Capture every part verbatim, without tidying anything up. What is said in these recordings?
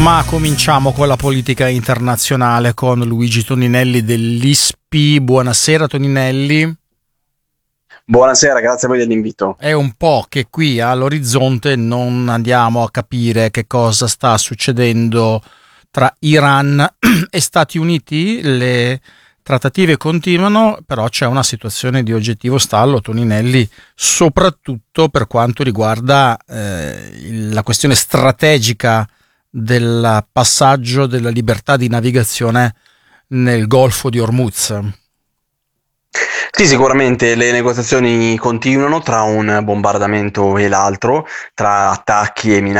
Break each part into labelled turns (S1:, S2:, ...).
S1: Ma cominciamo con la politica internazionale con Luigi Toninelli dell'I S P I. Buonasera Toninelli.
S2: Buonasera, grazie a voi dell'invito.
S1: È un po' che qui all'orizzonte non andiamo a capire che cosa sta succedendo tra Iran e Stati Uniti. Le trattative continuano, però c'è una situazione di oggettivo stallo, Toninelli, soprattutto per quanto riguarda eh, la questione strategica del passaggio della libertà di navigazione nel Golfo di Hormuz.
S2: Sì, sicuramente le negoziazioni continuano tra un bombardamento e l'altro, tra attacchi e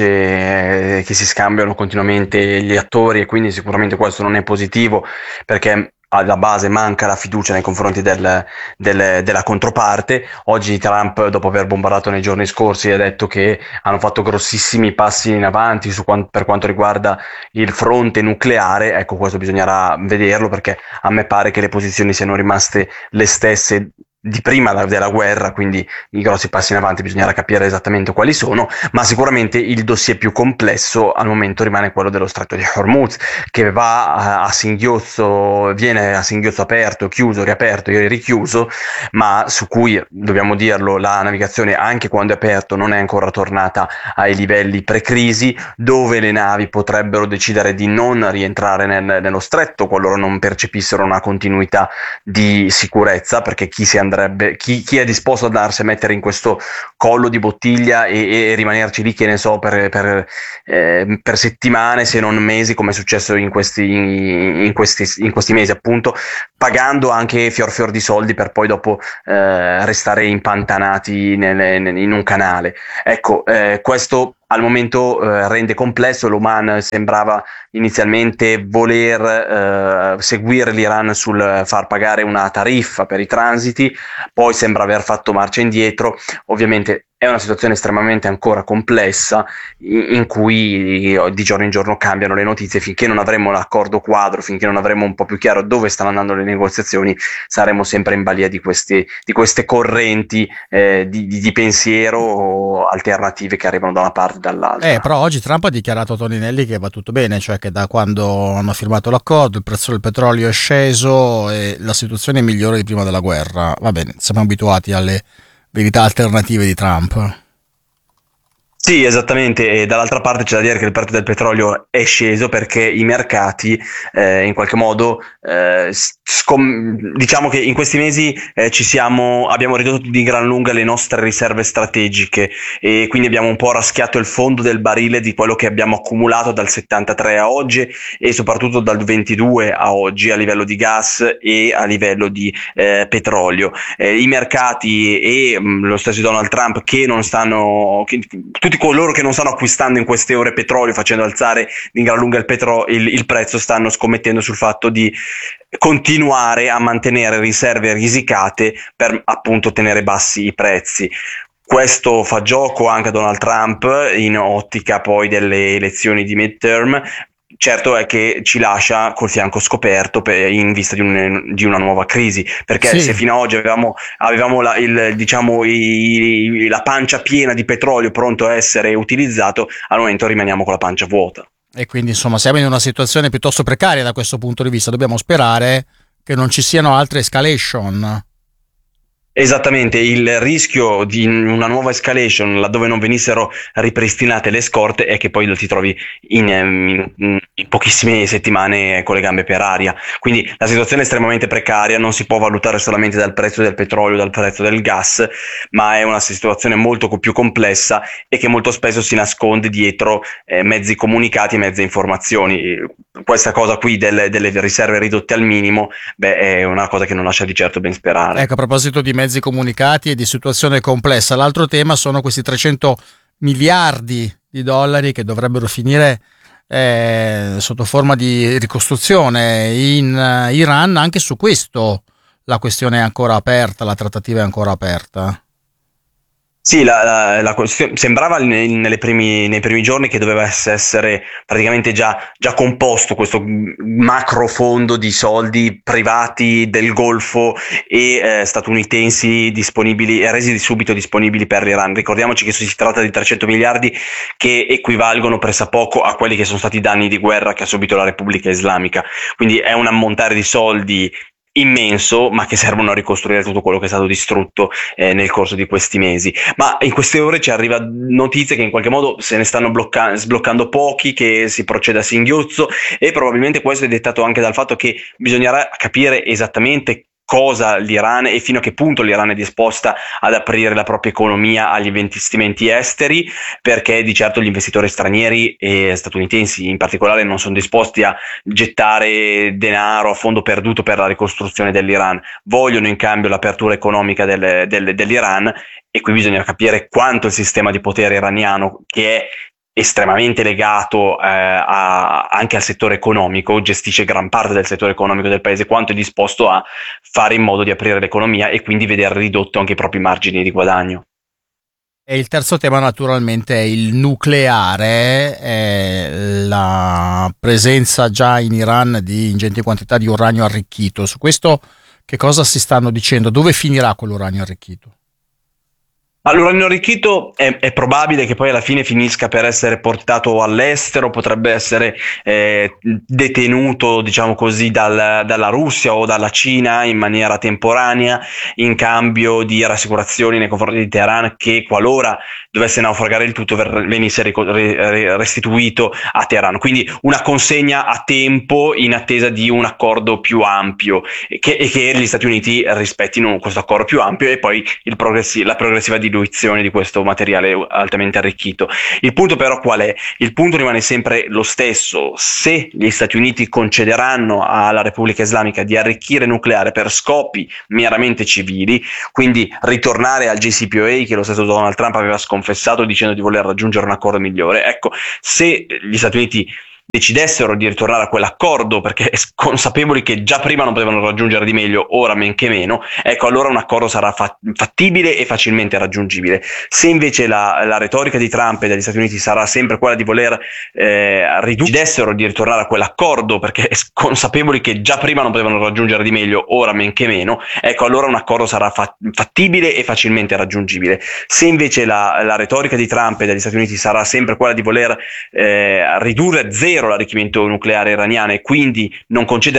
S2: minacce che si scambiano continuamente gli attori, e quindi sicuramente questo non è positivo, perché alla base manca la fiducia nei confronti del, del, della controparte. Oggi Trump, dopo aver bombardato nei giorni scorsi, ha detto che hanno fatto grossissimi passi in avanti su quant- per quanto riguarda il fronte nucleare. Ecco, questo bisognerà vederlo, perché a me pare che le posizioni siano rimaste le stesse di prima della guerra, quindi i grossi passi in avanti bisognerà capire esattamente quali sono, ma sicuramente il dossier più complesso al momento rimane quello dello Stretto di Hormuz, che va a, a singhiozzo, viene a singhiozzo aperto, chiuso, riaperto e richiuso, ma su cui, dobbiamo dirlo, la navigazione anche quando è aperto non è ancora tornata ai livelli pre-crisi, dove le navi potrebbero decidere di non rientrare nel, nello stretto qualora non percepissero una continuità di sicurezza, perché chi si andrebbe Chi, chi è disposto ad andarsi a mettere in questo collo di bottiglia e, e rimanerci lì, che ne so, per, per, eh, per settimane, se non mesi, come è successo in questi, in, questi, in questi mesi, appunto, pagando anche fior fior di soldi per poi dopo eh, restare impantanati nel, nel, in un canale. Ecco, eh, questo al momento eh, rende complesso. L'Oman sembrava inizialmente voler eh, seguire l'Iran sul far pagare una tariffa per i transiti, poi sembra aver fatto marcia indietro. Ovviamente è una situazione estremamente ancora complessa, in, in cui di giorno in giorno cambiano le notizie. Finché non avremo l'accordo quadro, finché non avremo un po' più chiaro dove stanno andando le negoziazioni, saremo sempre in balia di queste, di queste correnti eh, di, di, di pensiero alternative che arrivano da una parte e dall'altra.
S1: Eh, però oggi Trump ha dichiarato, Toninelli, che va tutto bene, cioè che da quando hanno firmato l'accordo il prezzo del petrolio è sceso e la situazione è migliore di prima della guerra. Va bene, siamo abituati alle verità alternative di Trump.
S2: Sì, esattamente, e dall'altra parte c'è da dire che il prezzo del petrolio è sceso perché i mercati eh, in qualche modo eh, scom- diciamo che in questi mesi eh, ci siamo abbiamo ridotto di gran lunga le nostre riserve strategiche, e quindi abbiamo un po' raschiato il fondo del barile di quello che abbiamo accumulato dal settantatré a oggi, e soprattutto dal ventidue a oggi, a livello di gas e a livello di eh, petrolio. Eh, i mercati e mh, lo stesso Donald Trump, che non stanno che, tutti coloro che non stanno acquistando in queste ore petrolio, facendo alzare di gran lunga il, petro- il, il prezzo, stanno scommettendo sul fatto di continuare a mantenere riserve risicate per appunto tenere bassi i prezzi. Questo fa gioco anche a Donald Trump in ottica poi delle elezioni di midterm. Certo è che ci lascia col fianco scoperto per, in vista di, un, di una nuova crisi, perché
S1: Sì.
S2: se fino ad oggi avevamo, avevamo la, il, diciamo, i, la pancia piena di petrolio pronto a essere utilizzato, al momento rimaniamo con la pancia vuota.
S1: E quindi insomma siamo in una situazione piuttosto precaria da questo punto di vista. Dobbiamo sperare che non ci siano altre escalation.
S2: Esattamente, il rischio di una nuova escalation laddove non venissero ripristinate le scorte è che poi lo ti trovi in, in, in pochissime settimane con le gambe per aria. Quindi la situazione è estremamente precaria, non si può valutare solamente dal prezzo del petrolio, dal prezzo del gas, ma è una situazione molto più complessa e che molto spesso si nasconde dietro eh, mezzi comunicati e mezze informazioni. Questa cosa qui delle, delle riserve ridotte al minimo, beh, è una cosa che non lascia di certo ben sperare.
S1: Ecco, a proposito di mezzi comunicati e di situazione complessa, l'altro tema sono questi trecento miliardi di dollari che dovrebbero finire eh, sotto forma di ricostruzione in Iran. Anche su questo la questione è ancora aperta, la trattativa è ancora aperta.
S2: Sì, la, la- la questione- sembrava nei, nelle primi- nei primi giorni che doveva essere praticamente già, già composto questo macro fondo di soldi privati del Golfo e eh, statunitensi disponibili, e resi subito disponibili per l'Iran. Ricordiamoci che si tratta di trecento miliardi che equivalgono pressappoco a quelli che sono stati i danni di guerra che ha subito la Repubblica Islamica. Quindi è un ammontare di soldi immenso, ma che servono a ricostruire tutto quello che è stato distrutto eh, nel corso di questi mesi. Ma in queste ore ci arriva notizie che in qualche modo se ne stanno blocca- sbloccando pochi, che si procede a singhiozzo, e probabilmente questo è dettato anche dal fatto che bisognerà capire esattamente cosa l'Iran e fino a che punto l'Iran è disposta ad aprire la propria economia agli investimenti esteri, perché di certo gli investitori stranieri e statunitensi in particolare non sono disposti a gettare denaro a fondo perduto per la ricostruzione dell'Iran, vogliono in cambio l'apertura economica del, del, dell'Iran, e qui bisogna capire quanto il sistema di potere iraniano, che è estremamente legato eh, a, anche al settore economico, gestisce gran parte del settore economico del paese, quanto è disposto a fare in modo di aprire l'economia e quindi vedere ridotto anche i propri margini di guadagno.
S1: E il terzo tema naturalmente è il nucleare, è la presenza già in Iran di ingenti quantità di uranio arricchito. Su questo che cosa si stanno dicendo? Dove finirà quell'uranio arricchito?
S2: All'uranio arricchito è, è probabile che poi alla fine finisca per essere portato all'estero, potrebbe essere eh, detenuto, diciamo così, dal- dalla Russia o dalla Cina in maniera temporanea, in cambio di rassicurazioni nei confronti di Teheran che qualora dovesse naufragare il tutto ver- venisse rico- re- restituito a Teheran. Quindi una consegna a tempo in attesa di un accordo più ampio, e che, e che gli Stati Uniti rispettino questo accordo più ampio e poi il progressi- la progressiva diluizione di questo materiale altamente arricchito. Il punto però qual è? Il punto rimane sempre lo stesso: se gli Stati Uniti concederanno alla Repubblica Islamica di arricchire nucleare per scopi meramente civili, quindi ritornare al J C P O A che lo stesso Donald Trump aveva sconfessato dicendo di voler raggiungere un accordo migliore, ecco, se gli Stati Uniti decidessero di ritornare a quell'accordo perché consapevoli che già prima non potevano raggiungere di meglio, ora men che meno, ecco, allora un accordo sarà fa- fattibile e facilmente raggiungibile. Se invece la, la retorica di Trump e degli Stati Uniti sarà sempre quella di voler eh, ridurre, di ritornare a quell'accordo perché consapevoli che già prima non potevano raggiungere di meglio, ora men che meno, ecco, allora un accordo sarà fa- fattibile e facilmente raggiungibile. Se invece la, la retorica di Trump e degli Stati Uniti sarà sempre quella di voler eh, ridurre a zero l'arricchimento nucleare iraniano e quindi non concedere